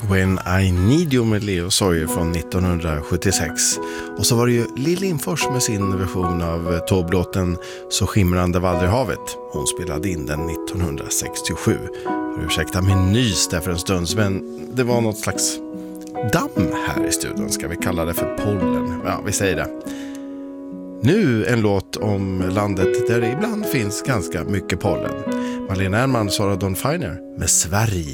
When I Need You med Leo Sawyer från 1976. Och så var det ju Lill Lindfors med sin version av Taube-låten Så skimrande var aldrig havet. Hon spelade in den 1967. Ursäkta min nys där för en stund, men det var något slags damm här i studion. Ska vi kalla det för pollen? Ja, vi säger det. Nu en låt om landet där det ibland finns ganska mycket pollen. Malena Ernman, Sara Dawn Finer med Sverige.